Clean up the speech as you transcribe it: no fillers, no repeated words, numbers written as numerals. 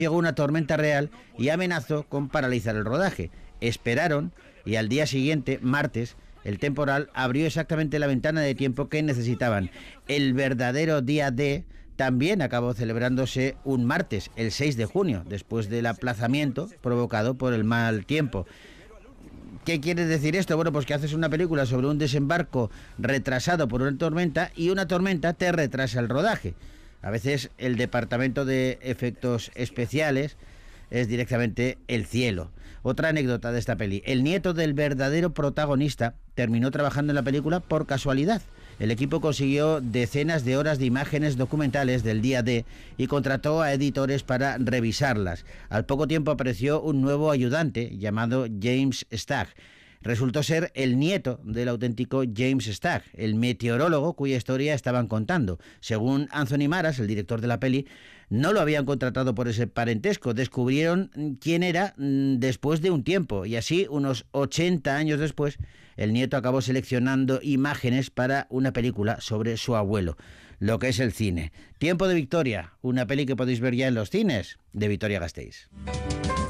llegó una tormenta real y amenazó con paralizar el rodaje. Esperaron y al día siguiente, martes, el temporal abrió exactamente la ventana de tiempo que necesitaban. El verdadero día D también acabó celebrándose un martes, el 6 de junio, después del aplazamiento provocado por el mal tiempo. ¿Qué quiere decir esto? Bueno, pues que haces una película sobre un desembarco retrasado por una tormenta y una tormenta te retrasa el rodaje. A veces el departamento de efectos especiales es directamente el cielo. Otra anécdota de esta peli. El nieto del verdadero protagonista terminó trabajando en la película por casualidad. El equipo consiguió decenas de horas de imágenes documentales del día D y contrató a editores para revisarlas. Al poco tiempo apareció un nuevo ayudante llamado James Stagg. Resultó ser el nieto del auténtico James Stagg, el meteorólogo cuya historia estaban contando. Según Anthony Maras, el director de la peli, no lo habían contratado por ese parentesco. Descubrieron quién era después de un tiempo y así, unos 80 años después, el nieto acabó seleccionando imágenes para una película sobre su abuelo, lo que es el cine. Tiempo de Victoria, una peli que podéis ver ya en los cines de Vitoria-Gasteiz.